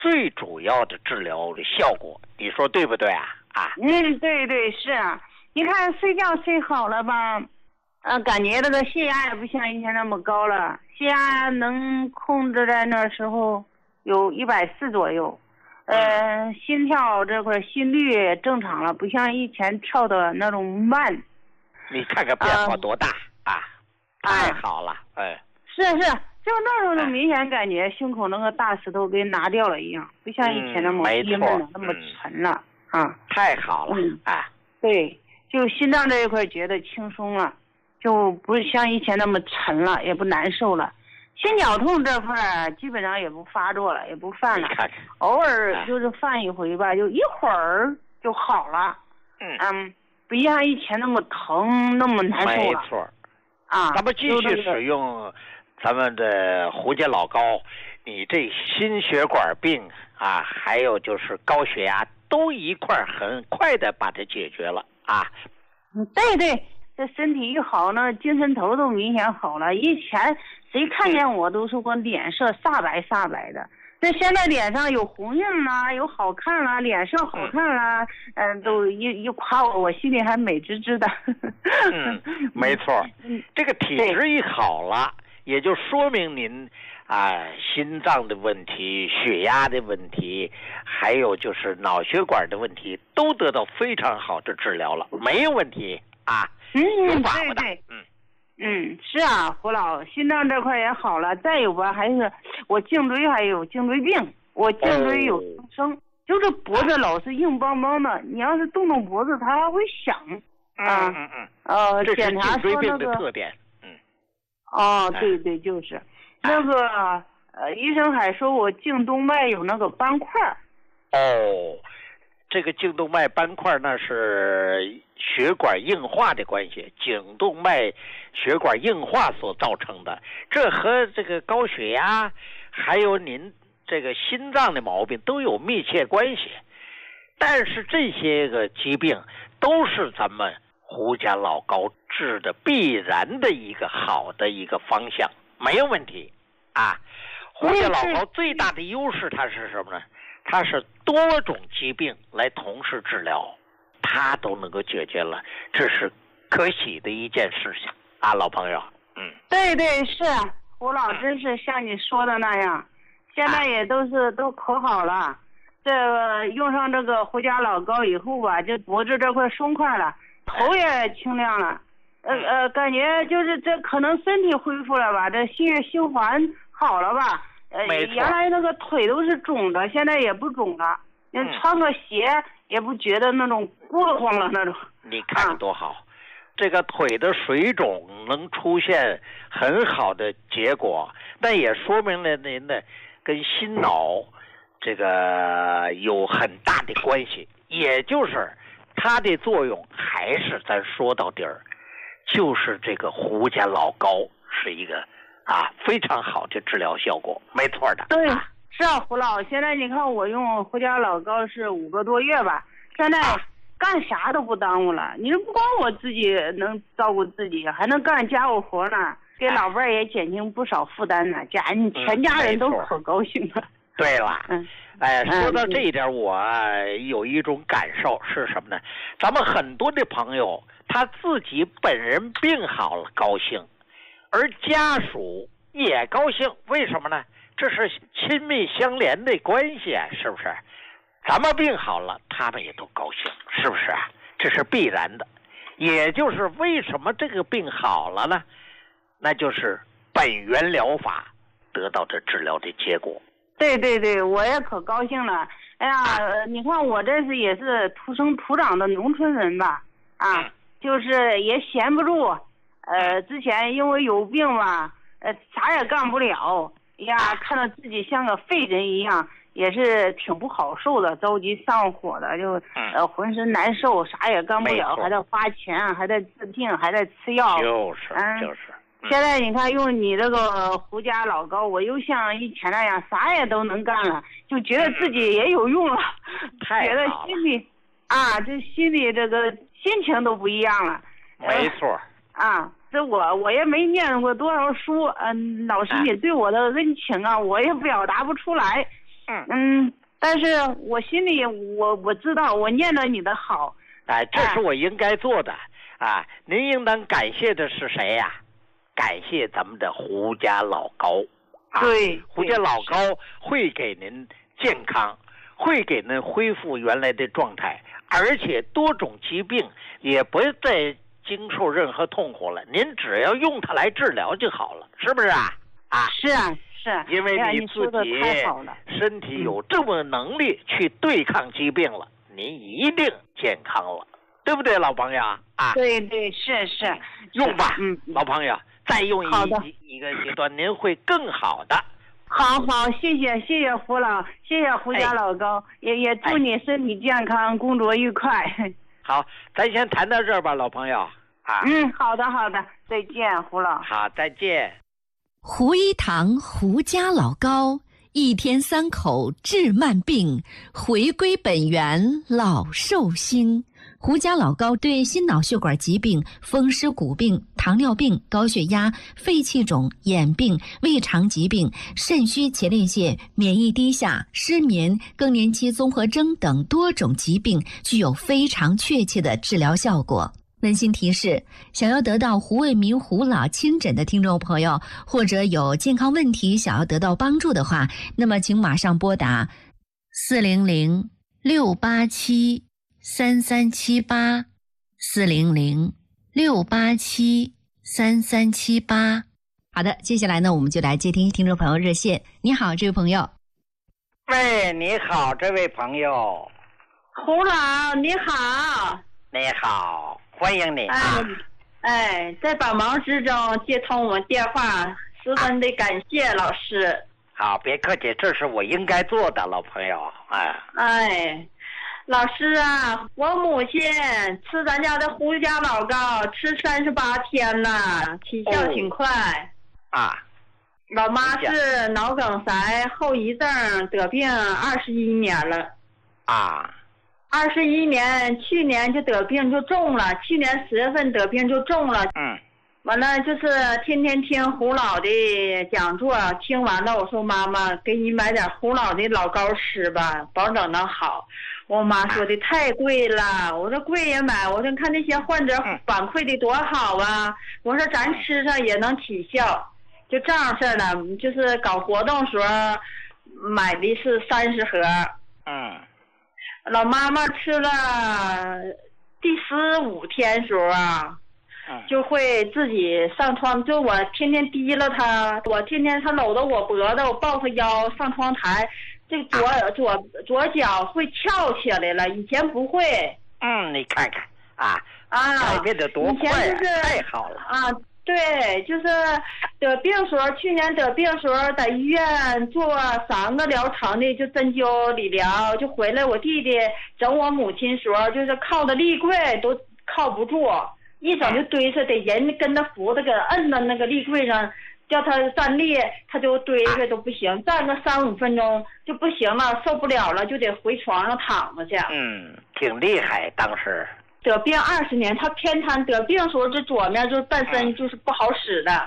最主要的治疗的效果，你说对不对啊？ 对对是啊。你看睡觉睡好了吧，感觉这个血压也不像以前那么高了，血压能控制在那时候有140左右，心跳这块心率正常了，不像以前跳的那种慢。 你看看变化多大太好了， 是，就那时候就明显感觉胸口那个大石头给拿掉了一样，不像以前那么郁闷了，那么沉了太好了对，就心脏这一块觉得轻松了，就不像以前那么沉了，也不难受了。心绞痛这块基本上也不发作了，也不犯了，偶尔就是犯一回吧，就一会儿就好了。不像以前那么疼，那么难受了。 没错咱们继续使用咱们的胡家老膏，你这心血管病还有就是高血压都一块很快的把它解决了对，这身体一好呢，精神头都明显好了。以前谁看见我都说我脸色煞白的，这现在脸上有红印啦，有好看啦，脸色好看啦，都一夸我心里还美滋滋的。 没错，这个体质一好了，也就说明您心脏的问题、血压的问题，还有就是脑血管的问题，都得到非常好的治疗了，没有问题有把握的。 是啊，胡老，心脏这块也好了，再有吧，还是我颈椎还有颈椎病，我颈椎有增生，就是脖子老是硬邦邦的，你要是动脖子，它还会响。 这是检查颈椎病说那个的特点。 对，就是那个医生还说我颈动脉有那个斑块。 这个颈动脉斑块那是血管硬化的关系，颈动脉血管硬化所造成的，这和这个高血压还有您这个心脏的毛病都有密切关系。但是这些个疾病都是咱们胡家老膏治的必然的一个好的一个方向，没有问题胡家老膏最大的优势它是什么呢？它是多种疾病来同时治疗，它都能够解决了，这是可喜的一件事情老朋友。 对，是胡老，真是像你说的那样，现在也都可好了。这个用上这个胡家老膏以后吧，这脖子这块松快了，头也清亮了。感觉就是这可能身体恢复了吧，这血液循环好了吧。原来那个腿都是肿的，现在也不肿了。穿个鞋也不觉得那种聒晃了那种。 你看多好，这个腿的水肿能出现很好的结果，但也说明了您的跟心脑这个有很大的关系，也就是它的作用还是咱说到底儿，就是这个胡家老膏是一个非常好的治疗效果，没错的。 对，是胡老，现在你看我用胡家老膏是5个多月吧，现在干啥都不耽误了。你说不光我自己能照顾自己，还能干家务活呢，给老伴儿也减轻不少负担呢，全家人都可高兴了。 对了，说到这一点，我有一种感受是什么呢？咱们很多的朋友他自己本人病好了高兴，而家属也高兴，为什么呢？这是亲密相连的关系是不是？咱们病好了，他们也都高兴，是不是这是必然的。也就是为什么这个病好了呢？那就是本源疗法得到的治疗的结果。 对，我也可高兴了。哎呀，你看我这是也是土生土长的农村人吧，就是也闲不住。之前因为有病嘛，啥也干不了呀，看到自己像个废人一样，也是挺不好受的，着急上火的，就浑身难受，啥也干不了，还得花钱，还得治病，还得吃药。就是。现在你看用你这个胡家老膏，我又像以前那样啥也都能干了，就觉得自己也有用了，觉得心里这心里这个心情都不一样了。 没错。 这我也没念过多少书，老师你对我的恩情我也表达不出来。 但是我心里我知道我念了你的好。 这是我应该做的啊！您应当感谢的是谁呀？感谢咱们的胡家老高啊！ 对， 胡家老高会给您健康，会给您恢复原来的状态，而且多种疾病也不再经受任何痛苦了。您只要用它来治疗就好了，是不是啊？ 是啊，是。 因为你自己身体有这么能力去对抗疾病了。您一定健康了，对不对，老朋友啊？ 对，是用吧，老朋友，再用一个阶段，您会更好的。 好，谢谢胡老，谢谢胡家老高，也祝你身体健康，工作愉快。 好，咱先谈到这儿吧，老朋友啊。 好的，再见，胡老。 好，再见。 胡一堂胡家老高。1天3口治慢病，回归本源老寿星。胡家老高对心脑血管疾病、风湿骨病、糖尿病、高血压、肺气肿、眼病、胃肠疾病、肾虚前列腺、免疫低下、失眠、更年期综合征等多种疾病具有非常确切的治疗效果。温馨提示：想要得到胡卫民胡老亲诊的听众朋友，或者有健康问题想要得到帮助的话，那么请马上拨打400-687-3378 400-687-3378。好的，接下来呢，我们就来接听听众朋友热线。你好，这位朋友。 喂，你好，这位朋友。 胡老，你好。 你好，欢迎你。 在百忙之中接通我们电话，十分的感谢老师。 好，别客气，这是我应该做的，老朋友。 老师啊，我母亲吃咱家的胡家老高吃38天了，起效挺快。老妈是脑梗塞后遗症得病21年了。21年，去年就得病就重了，去年10月份得病就重了。完了就是天天听胡老的讲座，听完了我说妈妈给你买点胡老的老高吃吧，保证能好。我妈说的太贵了，我说贵也买，我说看那些患者反馈的多好啊，我说咱吃上也能起效，就这样式的，就是搞活动时候买的是30盒。老妈妈吃了第15天时候就会自己上床，就我天天提了她，我天天她搂着我脖子，我抱她腰上窗台，这左脚会翘起来了，以前不会。 你看看改变的多快，太好了。 对，就是得病时候，去年得病时候在医院做3个疗程的，就针灸理疗，就回来我弟弟整我母亲时候，就是靠的立柜都靠不住，一整就堆着，得人跟他扶着，给摁到那个立柜上，叫他站立，他就堆着都不行，站个3-5分钟就不行了，受不了了，就得回床上躺着去。 挺厉害，当时。 得病20年，他偏瘫，得病时候这左面就本身就是不好使的。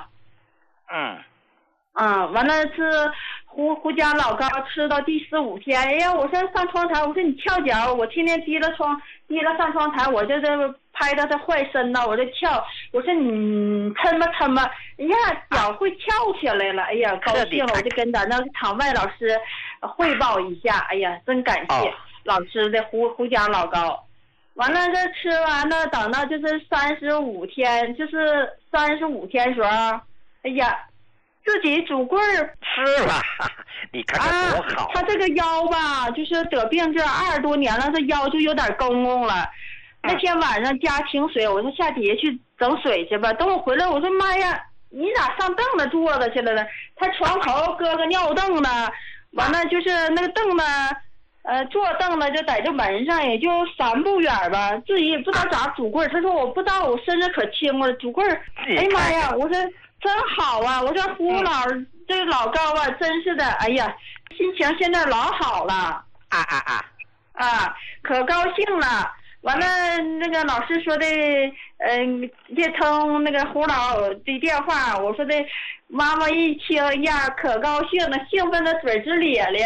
完了是胡家老高吃到第15天，哎呀，我说上窗台，我说你翘脚，我天天提了上窗台，我就这拍到他坏身呢，我就翘，我说你抻吧，哎呀，脚会翘起来了，哎呀，高兴了，我就跟咱那场外老师汇报一下，哎呀，真感谢老师的胡家老高。完了，这吃完了，等到就是35天，就是35天时候，哎呀，自己拄棍儿吃了，你看看多好。 他这个腰吧，就是得病这20多年了，这腰就有点公公了。那天晚上家停水，我说下底下去整水去吧。等我回来，我说妈呀，你咋上凳子坐着去了呢？他床头搁个尿凳子，完了就是那个凳子。坐凳子就在这门上，也就3步远吧，自己也不知道咋拄棍儿。他说我不知道，我身子可轻了，拄棍儿。哎呀妈呀！我说真好啊！我说胡老这个老高啊，真是的，哎呀，心情现在老好了。可高兴了。完了，那个老师说的，接通那个胡老的电话，我说的，妈妈一听呀，可高兴了，兴奋的嘴直咧咧。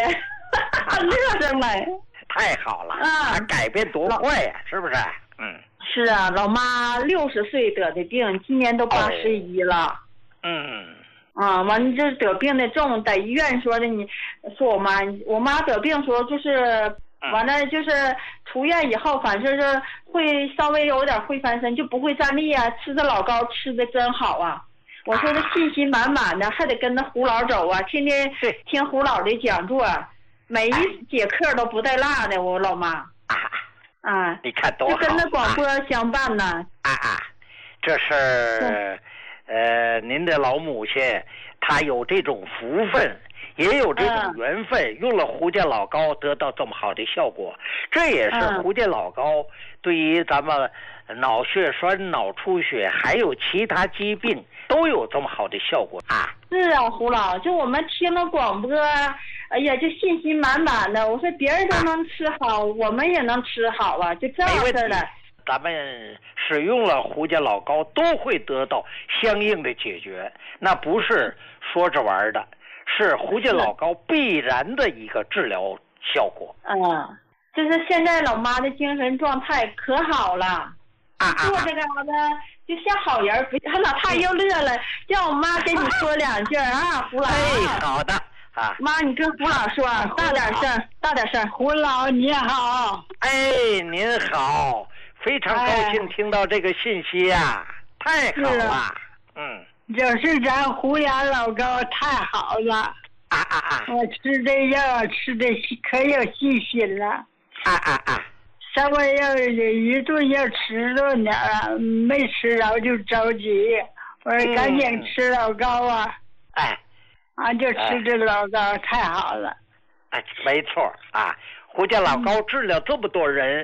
乐上来。 太好了啊！ 他改变多快呀，是不是？ 是啊，老妈60岁得的病，今年都81了。完了这得病的重，在医院说的，你说我妈得病说就是完了就是出院以后，反正是会稍微有点会翻身，就不会站立啊，吃的老高，吃的真好啊。我说他信心满满的，还得跟着胡老走啊，天天听胡老的讲座，每一节课都不带落的。我老妈你看多好， 就跟着广播相伴呢。 这是您的老母亲，她有这种福分，也有这种缘分，用了胡家老高得到这么好的效果。这也是胡家老高对于咱们脑血栓、脑出血还有其他疾病都有这么好的效果啊。 是啊，胡老，就我们听了广播，哎呀，就信心满满的。我说别人都能吃好，我们也能吃好啊，就这样式的。 咱们使用了胡家老高都会得到相应的解决，那不是说着玩的，是胡家老高必然的一个治疗效果。 就是现在老妈的精神状态可好了，做这个的就像好人。老太又乐了，叫我妈给你说2句啊，胡老。 好的妈，你跟胡老说，大点声。胡老你好。 您好。非常高兴听到这个信息呀，太好了。 就是咱胡家老高太好了。我吃这药吃的可有信心了。稍微要一顿要吃多点儿，没吃着就着急。我说赶紧吃老高啊。就吃这个老高太好了。 没错胡家老高治疗这么多人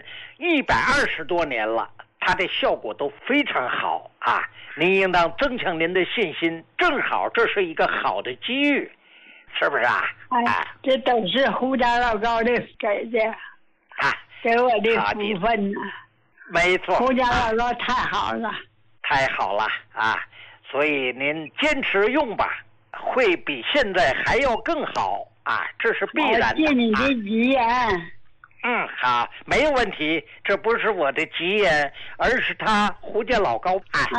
120多年了，它的效果都非常好您应当增强您的信心，正好这是一个好的机遇，是不是这都是胡家老高的给的给我的福分呢。 没错， 胡家老高太好了。 太好了所以您坚持用吧，会比现在还要更好这是必然的。 谢你的吉言。 好，没有问题。这不是我的吉言，而是他胡家老高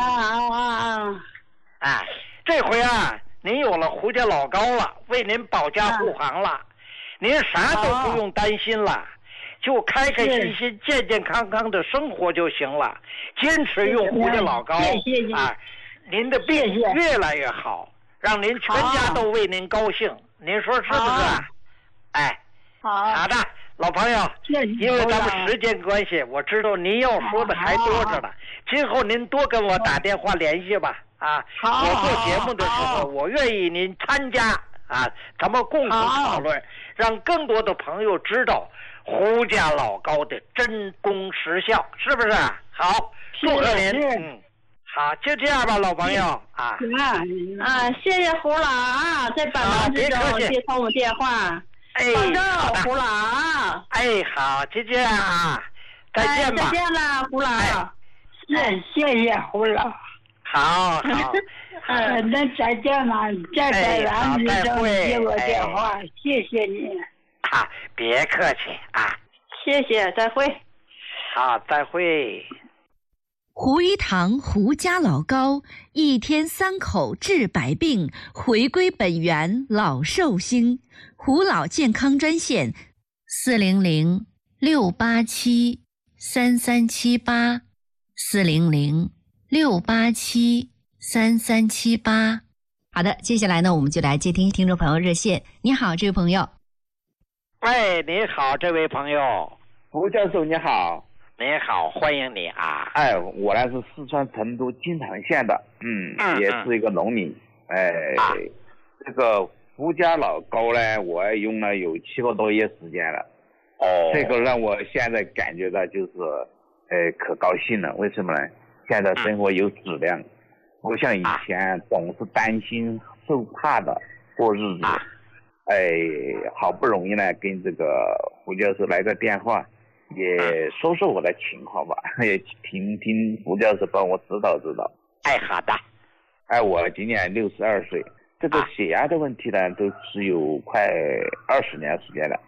这回您有了胡家老高了，为您保驾护航了，您啥都不用担心了，就开开心心、健健康康的生活就行了。坚持用胡家老高，您的病越来越好，让您全家都为您高兴。您说是不是？好的，老朋友，因为咱们时间关系，我知道您要说的还多着呢。今后您多跟我打电话联系吧。我做节目的时候，我愿意您参加咱们共同讨论，让更多的朋友知道胡家老高的真功实效，是不是？好，祝贺您。好，就这样吧，老朋友谢谢胡老在百忙之中接通我电话。保重，胡老。 好，就这样再见吧。 再见了，胡老。谢谢胡老。 好。 那再见了，在百忙之中接我电话，谢谢你。 别客气谢谢，再会。 好，再会。 胡一堂胡家老高，1天3口治百病，回归本源老寿星。胡老健康专线400-687-3378，400-687-3378。好的，接下来呢，我们就来接听听众朋友热线。你好，这位朋友。 喂，你好，这位朋友。 胡教授你好。 你好，欢迎你我呢是四川成都金堂县的，也是一个农民，这个胡家老高呢，我用了有7个多月时间了，这个让我现在感觉到就是，可高兴了。为什么呢？现在生活有质量，不像以前总是担心受怕的过日子，好不容易呢跟这个胡教授来个电话。也说说我的情况吧，也听听胡教授帮我指导指导。 好的。 我今年62岁，这个血压的问题呢，都持有快20年时间了。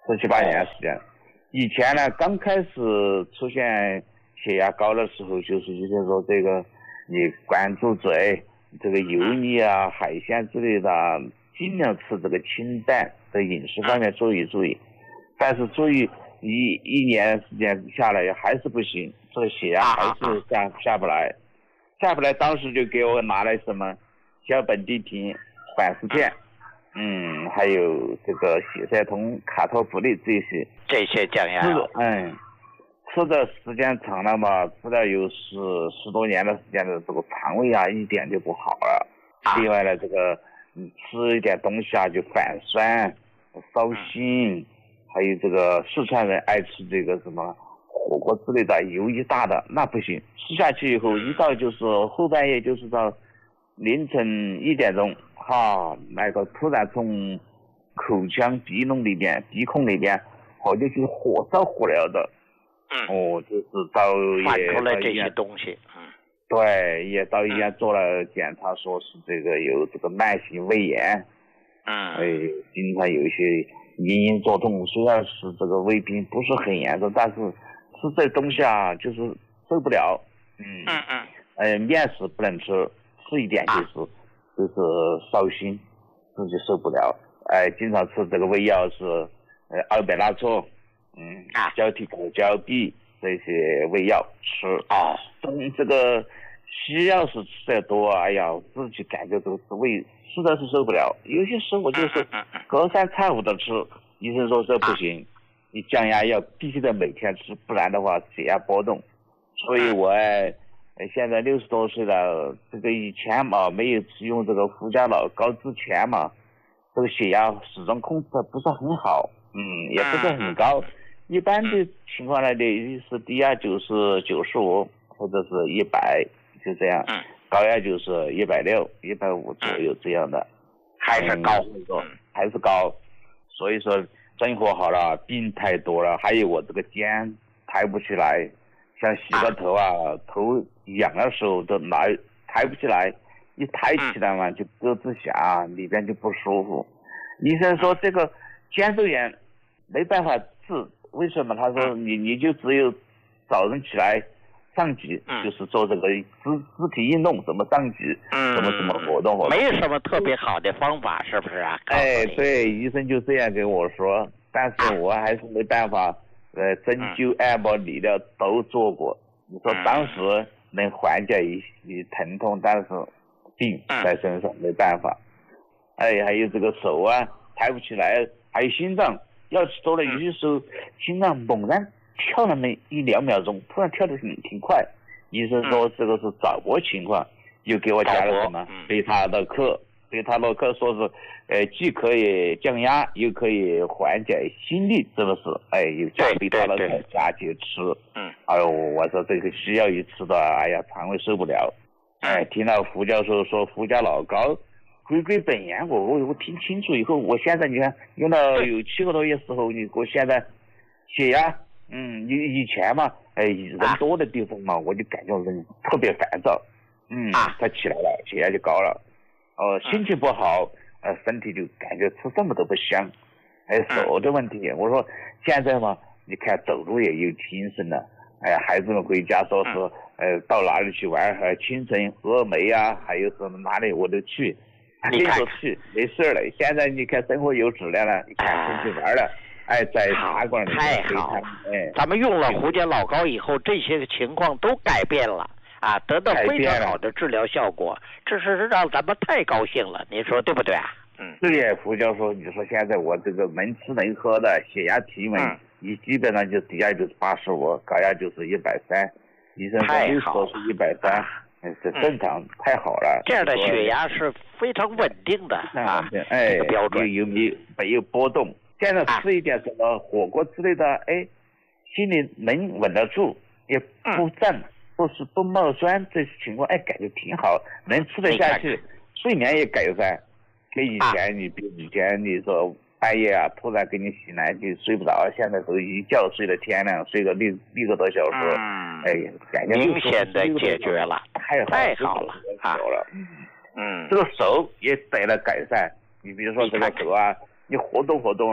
7、8年时间。以前呢，刚开始出现血压高的时候，就是说这个你关注嘴这个油腻啊、海鲜之类的，尽量吃这个清淡的饮食方面注意。但是注意一年时间下来还是不行，这个血压还是下不来。当时就给我拿来什么小苯地停、缓释片，还有这个血塞通、卡托普利这些降压药。吃的时间长了嘛，吃了有10多年的时间的这个肠胃啊一点就不好了。另外呢，这个吃一点东西啊就反酸、烧心，还有这个四川人爱吃这个什么火锅之类的油一大的，那不行。吃下去以后，一到就是后半夜，就是到凌晨1点钟，那个突然从口腔鼻孔里边，好像是火烧火燎的。就是到翻出来这些东西。 对，也到医院做了检查，说是这个有这个慢性胃炎。经常有一些隐隐作痛，虽然是这个胃病不是很严重，但是吃这东西啊就是受不了。面食不能吃，吃一点就是烧心，自己受不了。经常吃这个胃药是2百拉唑，胶体果胶吡这些胃药吃。这个西药是吃得多，哎呀，自己感觉这个胃实在是受不了。有些时候就是隔三差五的吃，医生说这不行，你降压药必须得每天吃，不然的话血压波动。所以我现在60多岁了，这个以前嘛没有使用这个福加老膏之前嘛，这个血压始终控制的不是很好，也不是很高。一般的情况呢，是低压就是95或者是100，就这样。高压就是160、150左右这样的， 还是高， 还是高。所以说生活好了，病太多了，还有我这个肩抬不起来，像洗个头啊，头痒的时候都抬不起来，一抬起来嘛就咯吱响，里边就不舒服。医生说这个肩周炎没办法治，为什么？他说你就只有早上起来上级，就是做这个肢体运动，怎么上级，什么活动， 没什么特别好的方法，是不是啊？ 对，医生就这样跟我说，但是我还是没办法，针灸、按摩、理疗都做过。你说当时能缓解一疼痛，但是病在身上没办法。还有这个手啊抬不起来，还有心脏，要吃多了，有些时候心脏猛然跳那么1-2秒钟，突然跳得挺快。医生说这个是早搏情况，又给我加了什么贝塔洛克，说是既可以降压，又可以缓解心率，是不是？又加贝塔洛克加去吃。我说这个西药一吃的，哎呀，肠胃受不了。听到胡教授说福加老膏回归本源，我听清楚以后，我现在你看用了有7个多月时候，我现在血压，以前嘛，人多的地方嘛，我就感觉人特别烦躁，他起来了，血压就高了，心情不好，身体就感觉吃什么都不香，手的问题，我说现在嘛，你看走路也有精神了，孩子们回家说是，到哪里去玩，清晨峨眉啊，还有什么哪里我都去。你说去没事了，现在你看生活有质量了，你看出去玩了，在茶馆里太好了。咱们用了胡家老膏以后，这些情况都改变了啊，得到非常好的治疗效果，这是让咱们太高兴了，您说对不对啊？ 对呀，胡教授，你说现在我这个能吃能喝的，血压提稳，你基本上就低压就是85，高压就是130，医生说是130。这正常，太好了。 这样的血压是非常稳定的这个标准， 没有波动。现在吃一点什么火锅之类的，心里能稳得住，也不胀，不冒酸，这情况感觉挺好，能吃得下去，睡眠也改善。跟以前以前你说半夜啊，突然给你醒来就睡不着，现在都一觉睡到天亮，睡个6个多小时，感觉明显的解决了，太好了啊！ 这个手也得了改善。你比如说这个手啊，你活动活动啊，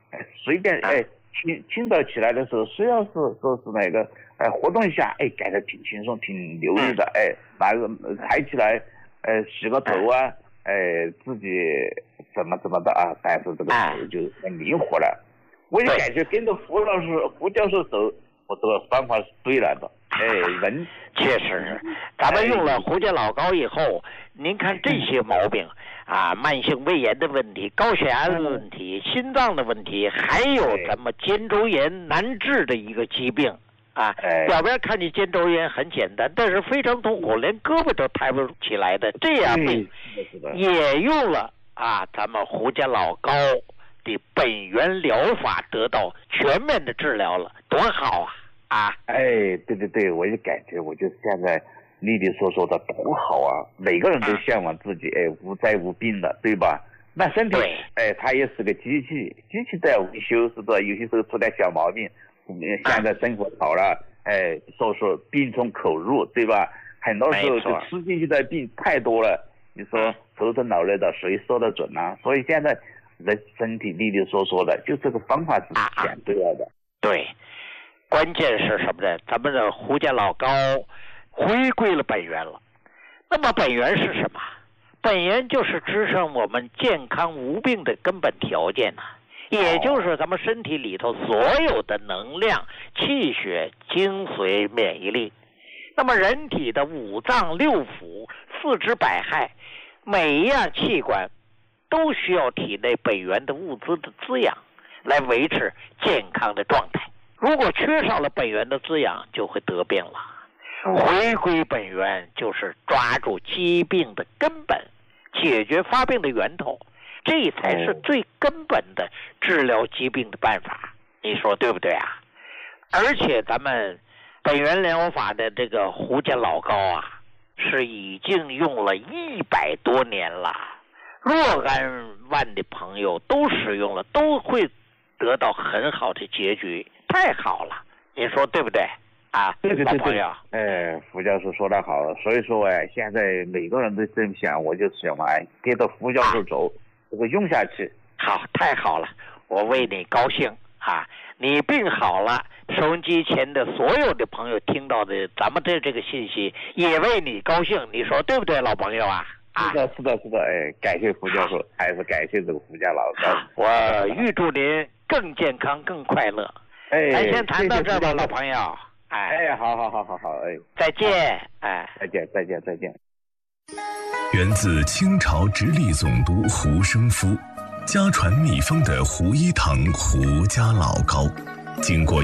随便清早起来的时候，虽然是说是那个活动一下，感觉挺轻松挺流利的，那个抬起来洗个头啊，自己怎么的啊，但是这个手就很灵活了。我也感觉跟着胡教授走，我这个方法是对了的。人确实，咱们用了胡家老膏以后，您看这些毛病啊，慢性胃炎的问题、高血压的问题、心脏的问题，还有咱们肩周炎难治的一个疾病啊。表边看起肩周炎很简单，但是非常痛苦，连胳膊都抬不起来的这样病，也用了啊咱们胡家老膏的本源疗法，得到全面的治疗了，多好啊！ 对，我也感觉，我就现在丽丽说的多好啊！每个人都向往自己无灾无病的，对吧？那身体它也是个机器都要维修，是吧？有些时候出点小毛病，现在生活好了，说病从口入，对吧？很多时候就吃进去的病太多了，你说头疼脑热的，谁说得准啊？所以现在人身体丽丽说的，就这个方法是选对了的。 对。关键是什么呢？咱们的胡家老膏回归了本源了。那么本源是什么？本源就是支撑我们健康无病的根本条件呐，也就是咱们身体里头所有的能量、气血、精髓、免疫力。那么人体的五脏六腑、四肢百骸，每一样器官都需要体内本源的物资的滋养，来维持健康的状态。如果缺少了本源的滋养，就会得病了。回归本源就是抓住疾病的根本，解决发病的源头，这才是最根本的治疗疾病的办法。你说对不对啊？而且咱们本源疗法的这个胡家老膏啊，是已经用了100多年了，若干万的朋友都使用了，都会得到很好的结局。太好了，你说对不对啊？ 对， 老朋友。 胡教授说得好，所以说现在每个人都这么想，我就想跟着胡教授走，这个用下去。 好，太好了，我为你高兴啊！你病好了，收音机前的所有的朋友听到的咱们这个信息，也为你高兴，你说对不对，老朋友啊？ 是的，感谢胡教授，还是感谢这个胡家老膏。 我预祝您更健康、更快乐。咱先谈到这吧，老朋友。 好， 再见， 再见。 源自清朝直隶总督胡生夫，家传秘方的胡一堂胡家老膏，经过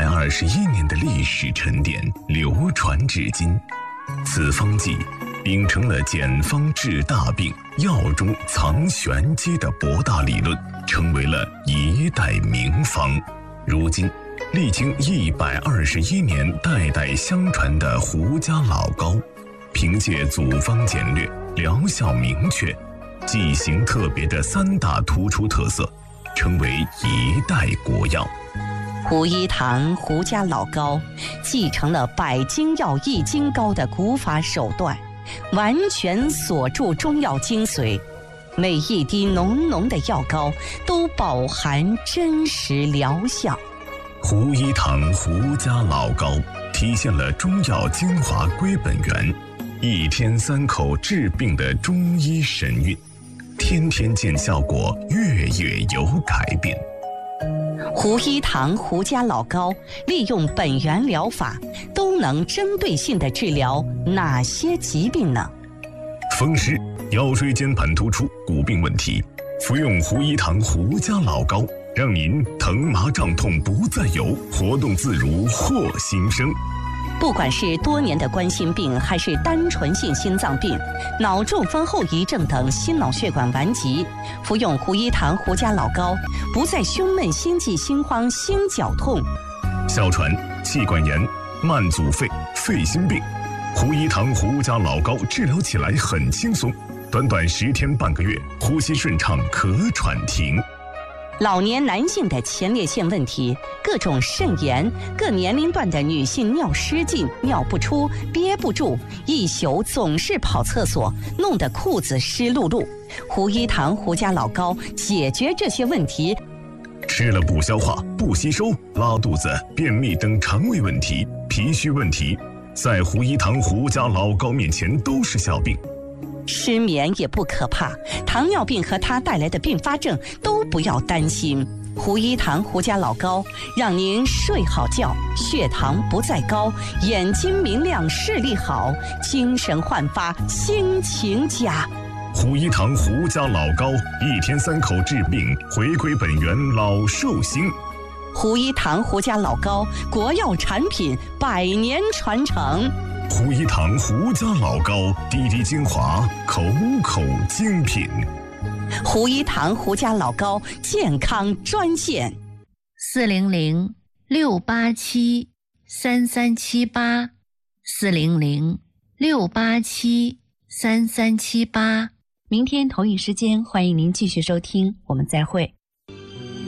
121年的历史沉淀，流传至今。此方剂秉承了简方治大病、药中藏玄机的博大理论，成为了一代名方。如今历经121年代代相传的胡家老膏，凭借组方简略、疗效明确、剂型特别的3大突出特色，成为一代国药。 胡一堂胡家老膏继承了百金药易筋膏的古法手段，完全锁住中药精髓，每一滴浓浓的药膏都饱含真实疗效。 胡一堂胡家老膏体现了中药精华归本源，1天3口治病的中医神韵，天天见效果，月月有改变。 胡一堂胡家老膏利用本源疗法，都能针对性地治疗哪些疾病呢？ 风湿、腰椎间盘突出、骨病问题，服用胡一堂胡家老膏，让您疼麻胀痛不再有，活动自如获新生。 不管是多年的冠心病，还是单纯性心脏病、脑中风后遗症等心脑血管顽疾，服用胡一堂胡家老膏，不再胸闷、心悸、心慌、心绞痛。 哮喘、气管炎、慢阻肺、肺心病，胡一堂胡家老膏治疗起来很轻松，短短10天半个月，呼吸顺畅，咳喘停。 老年男性的前列腺问题、各种肾炎、各年龄段的女性尿失禁、尿不出、憋不住，一宿总是跑厕所，弄得裤子湿漉漉。胡一堂胡家老膏解决这些问题， 吃了不消化、不吸收、拉肚子、便秘等肠胃问题、脾虚问题，在胡一堂胡家老高面前都是小病。 失眠也不可怕，糖尿病和它带来的并发症都不要担心。胡一堂胡家老高让您睡好觉，血糖不再高，眼睛明亮，视力好，精神焕发，心情佳。 胡一堂胡家老高，1天3口治病，回归本源，老寿星。 胡一堂胡家老高，国药产品，100年传承。 胡一堂胡家老高，滴滴精华，口口精品。 胡一堂胡家老高健康专线 400-687-3378，400-687-3378。明天同一时间，欢迎您继续收听，我们再会。